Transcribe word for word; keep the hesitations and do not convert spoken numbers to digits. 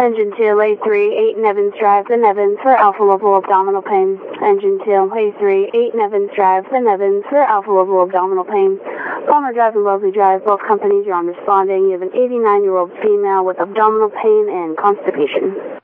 Engine two, A three, eight Nevins Drive, the Nevins for Alpha Level abdominal pain. Engine two, A three, eight Nevins Drive, the Nevins for Alpha Level abdominal pain. Palmer Drive and Wellesley Drive, both companies are on responding. You have an eighty-nine-year-old female with abdominal pain and constipation.